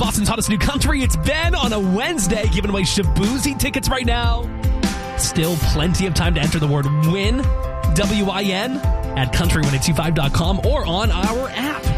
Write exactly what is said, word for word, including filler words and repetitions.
Boston's hottest new country. It's Ben on a Wednesday, giving away Shaboozey tickets right now. Still plenty of time to enter the word WIN, W I N, at country one eight two five dot com or on our app.